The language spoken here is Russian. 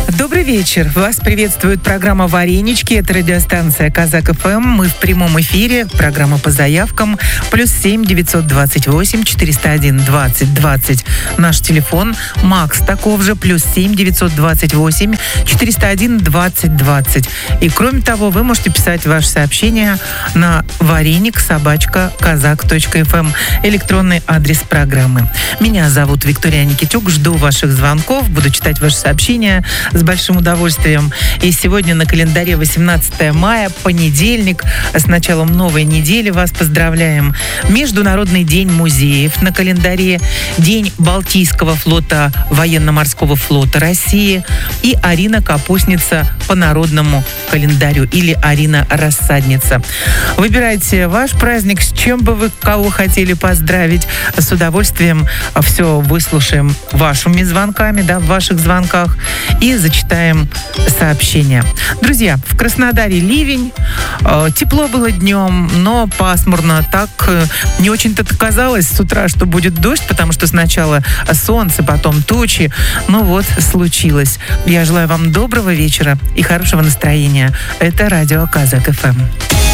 Добрый вечер. Вас приветствует программа «Варенички». Это радиостанция «Казак ФМ». Мы в прямом эфире. Программа по заявкам. +7 928 401 20 20. Наш телефон. Макс таков же. +7 928 401 20 20. И кроме того, вы можете писать ваши сообщения на вареник@казак.фм. Электронный адрес программы. Меня зовут Виктория Никитюк. Жду ваших звонков. Буду читать ваши сообщения с большим удовольствием. И сегодня на календаре 18 мая, понедельник. С началом новой недели вас поздравляем. Международный день музеев на календаре. День Балтийского флота Военно-морского флота России. И Арина Капустница по народному календарю. Или Арина Рассадница. Выбирайте ваш праздник, с чем бы вы кого хотели поздравить. С удовольствием все выслушаем вашими звонками, в ваших звонках. И зачитаем сообщения. Друзья, в Краснодаре ливень. Тепло было днем, но пасмурно. Так не очень-то казалось с утра, что будет дождь, потому что сначала солнце, потом тучи. Но вот случилось. Я желаю вам доброго вечера и хорошего настроения. Это радио Казак ФМ.